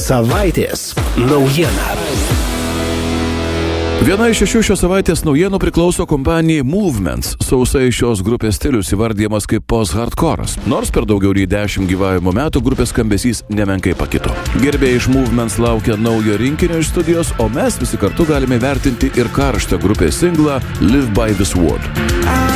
Savaitės naujiena. Viena iš 6 šios savaitės naujienų priklauso kompanijai Movements. Sausai šios grupės stilius įvardyjamas kaip post-hardcore'as. Nors per daugiau nei 10 gyvavimo metų grupės skambesys nemenkai pakito. Gerbėjai iš Movements laukia naujo rinkinio iš studijos, o mes visi kartu galime vertinti ir karštą grupės singlą Live by this Word.